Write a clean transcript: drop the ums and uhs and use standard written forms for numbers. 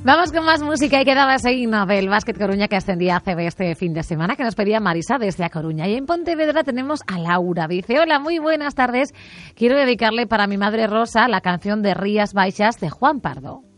Vamos con más música y quedaba ese himno del Básquet Coruña que ascendía a CB este fin de semana, que nos pedía Marisa desde A Coruña. Y en Pontevedra tenemos a Laura. Dice, hola, muy buenas tardes. Quiero dedicarle para mi madre Rosa la canción de Rías Baixas de Juan Pardo.